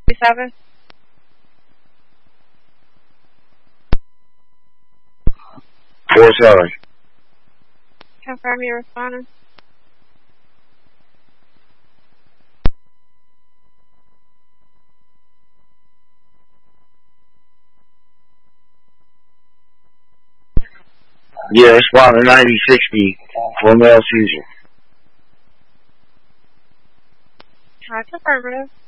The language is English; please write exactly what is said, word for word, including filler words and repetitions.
Seven. Four seven. Confirm your responding. Yeah, responding ninety sixty for male seizure. That's affirmative.